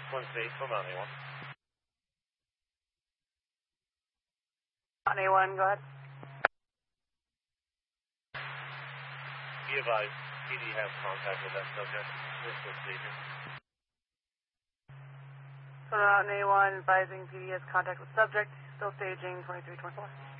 One stage from on A1. On A1, go ahead. Be advised, PD has contact with that subject. We're still staging. So on A1, advising PD has contact with subject, still staging 2324.